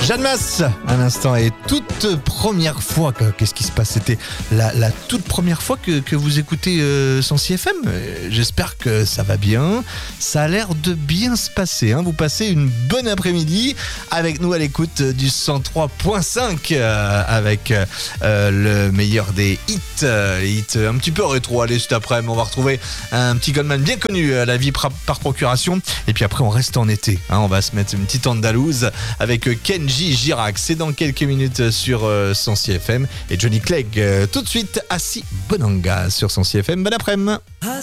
Jeanne Masse, à l'instant, et toute première fois, qu'est-ce qui se passe? C'était la toute première fois que vous écoutez Sensi FM. J'espère que ça va bien. Ça a l'air de bien se passer. Vous passez une bonne après-midi avec nous à l'écoute du 103.5 avec le meilleur des hits. Les hits un petit peu rétro. Allez, cet après-midi, on va retrouver un petit Goldman bien connu à la vie par procuration. Et puis après, on reste en été. On va se mettre une petite andalouse avec Kenji Girac. C'est dans quelques minutes sur Sensi FM. Et Johnny Clegg tout de suite, Assis Bonanga sur Sensi FM. Bon après-midi.